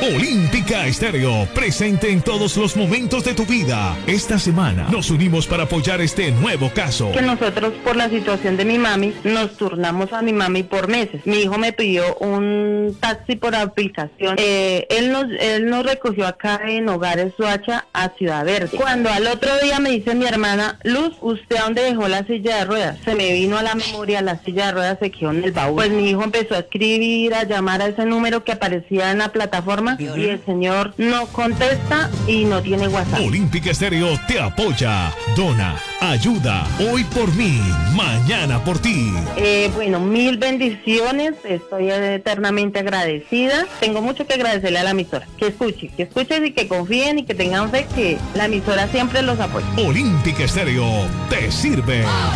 Olímpica Estéreo, presente en todos los momentos de tu vida. Esta semana nos unimos para apoyar este nuevo caso. Que nosotros, por la situación de mi mami, nos turnamos a mi mami por meses. Mi hijo me pidió un taxi por aplicación. Él nos recogió acá en Hogares Soacha a Ciudad Verde. Cuando al otro día me dice mi hermana, Luz, ¿usted dónde dejó la silla de ruedas? Se me vino a la memoria, la silla de ruedas se quedó en el baúl. Pues mi hijo empezó a escribir, a llamar a ese número que aparecía en la plataforma y el señor no contesta y no tiene WhatsApp. Olímpica Estéreo te apoya, dona, ayuda, hoy por mí, mañana por ti. Bueno, mil bendiciones, estoy eternamente agradecida. Tengo mucho que agradecerle a la emisora. Que escuchen y que confíen y que tengan fe que la emisora siempre los apoya. Olímpica Estéreo te sirve.